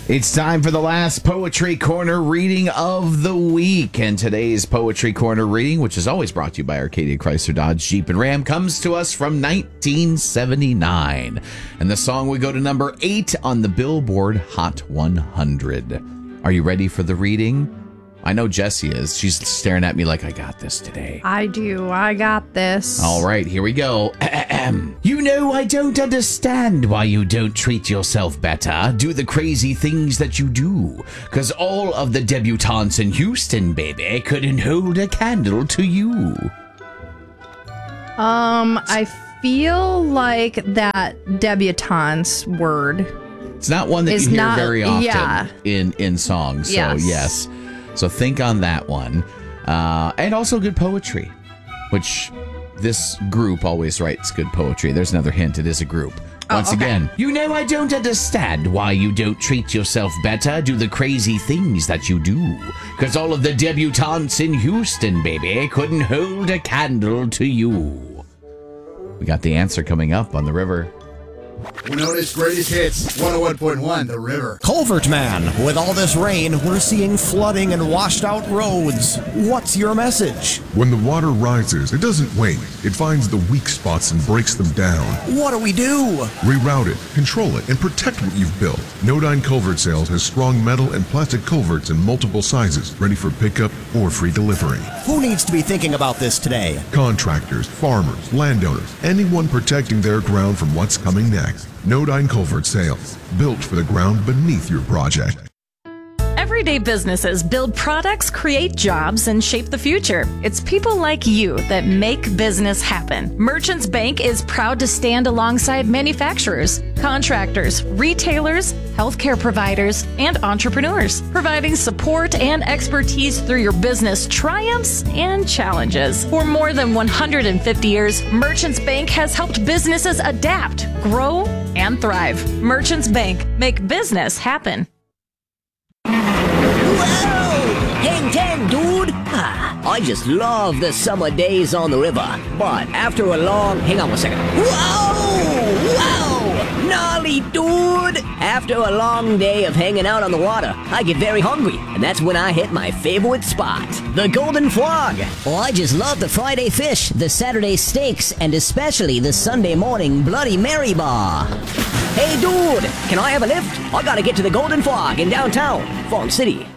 It's time for the last Poetry Corner reading of the week. And today's Poetry Corner reading, which is always brought to you by Arcadia Chrysler Dodge Jeep and Ram, comes to us from 1979. And the song would go to number 8 on the Billboard Hot 100. Are you ready for the reading? I know Jessie is. She's staring at me like, I got this today. I do. I got this. All right, here we go. You know, I don't understand why you don't treat yourself better. Do the crazy things that you do. Because all of the debutantes in Houston, baby, couldn't hold a candle to you. I feel like that debutantes word. It's not one that you hear very often in songs. So, yes. So think on that one. And also good poetry, which this group always writes good poetry. There's another hint. It is a group. Once again, you know, I don't understand why you don't treat yourself better. Do the crazy things that you do. Because all of the debutantes in Houston, baby, couldn't hold a candle to you. We got the answer coming up on The River. Winona's greatest hits, 101.1 The River. Culvert Man, with all this rain, we're seeing flooding and washed out roads. What's your message? When the water rises, it doesn't wait. It finds the weak spots and breaks them down. What do we do? Reroute it, control it, and protect what you've built. Nodine Culvert Sales has strong metal and plastic culverts in multiple sizes, ready for pickup or free delivery. Who needs to be thinking about this today? Contractors, farmers, landowners, anyone protecting their ground from what's coming next. Nodine Culvert Sales, built for the ground beneath your project. Everyday businesses build products, create jobs, and shape the future. It's people like you that make business happen. Merchants Bank is proud to stand alongside manufacturers, contractors, retailers, healthcare providers, and entrepreneurs, providing support and expertise through your business triumphs and challenges. For more than 150 years, Merchants Bank has helped businesses adapt, grow, and thrive. Merchants Bank, make business happen. Whoa! Hang 10, dude! I just love the summer days on the river. But after a long... Hang on one second. Whoa! Whoa! Gnarly, dude! After a long day of hanging out on the water, I get very hungry. And that's when I hit my favorite spot, the Golden Frog. Oh, I just love the Friday fish, the Saturday steaks, and especially the Sunday morning Bloody Mary bar. Hey, dude! Can I have a lift? I gotta get to the Golden Frog in downtown, Farm City.